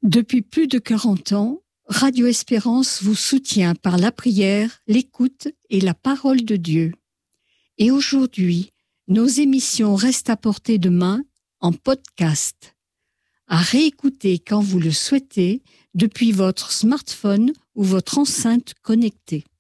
Depuis plus de 40 ans, Radio Espérance vous soutient par la prière, l'écoute et la parole de Dieu. Et aujourd'hui, nos émissions restent à portée de main en podcast, à réécouter quand vous le souhaitez depuis votre smartphone ou votre enceinte connectée.